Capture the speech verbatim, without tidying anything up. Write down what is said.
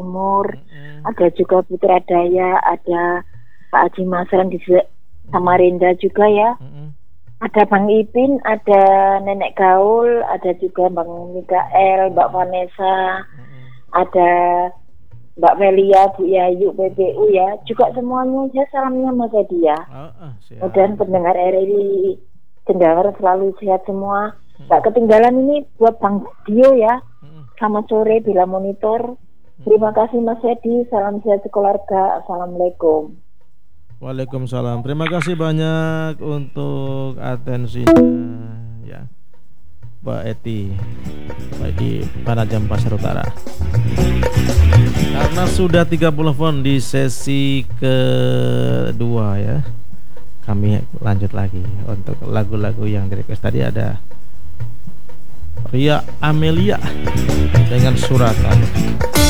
Timur, Mm-mm. ada juga Putra Daya, ada Pak Haji Masran di Samarinda juga ya. Mm-mm. Ada Bang Ipin, ada Nenek Gaul, ada juga Bang Mikael, Mbak Vanessa, Mm-mm. ada Mbak Melia, Bu Yayu, P P U ya. Juga semuanya saya salamnya Mas Edi ya. Oh, ah, siap. Mudah pendengar R R I Kendawar selalu sehat semua. Gak ketinggalan ini buat Bang Dio ya. Mm-mm. Selamat sore bila monitor. Terima kasih Mas Edi. Salam sehat sekeluarga. Assalamualaikum. Waalaikumsalam. Terima kasih banyak untuk atensinya ya, Mbak Eti, Mbak Eti Panajam Pasar Utara. Karena sudah tiga puluh telepon di sesi kedua ya, kami lanjut lagi untuk lagu-lagu yang di request tadi. Ada Ria Amelia dengan Suratan.